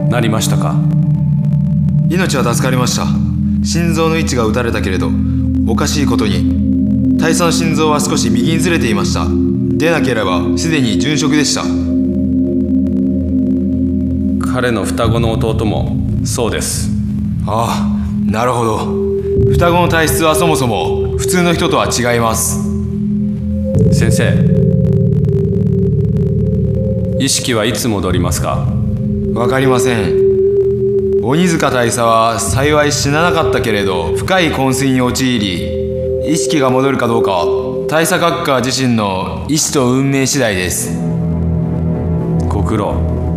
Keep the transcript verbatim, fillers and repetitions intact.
なりましたか？ 命は助かりました。心臓の位置が撃たれたけれど、おかしいことに大佐の心臓は少し右にずれていました。でなければすでに殉職でした。 彼の双子の弟もそうです。 ああ、なるほど。双子の体質はそもそも普通の人とは違います。 先生、意識はいつ戻りますか？ わかりません。鬼塚大佐は幸い死ななかったけれど、深い昏睡に陥り、意識が戻るかどうかは大佐閣下自身の意志と運命次第です。 ご苦労。